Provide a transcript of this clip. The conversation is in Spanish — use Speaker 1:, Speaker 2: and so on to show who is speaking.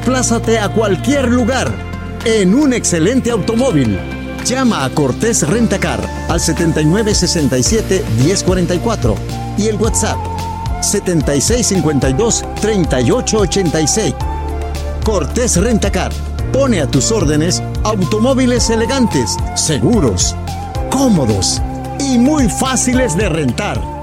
Speaker 1: Desplázate a cualquier lugar en un excelente automóvil. Llama a Cortés Rentacar al 7967-1044 y el WhatsApp 7652-3886. Cortés Rentacar pone a tus órdenes automóviles elegantes, seguros, cómodos y muy fáciles de rentar.